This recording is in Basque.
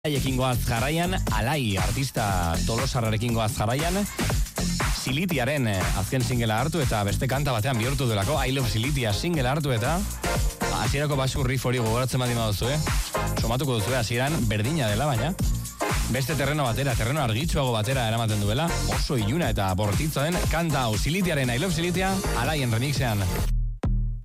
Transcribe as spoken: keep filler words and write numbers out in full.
Ekin goaz jarraian, Alai, artista tolosarrarekin goaz jarraian, Silitiaren azken singela hartu eta beste kanta batean bihurtu duelako, I Love Silitia singela hartu eta hasierako basu riff hori gogoratzen badin baduzu, eh? Somatuko duzu, hasieran berdina dela, baina beste terreno batera, terreno argitsuago batera eramaten duela, oso iluna eta bortitza den kanta hau Silitiaren I Love Silitia, Alaien remixean.